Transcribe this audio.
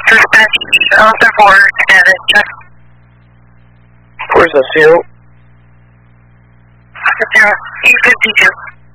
Dispatch of the board and it just Where's the field? 852.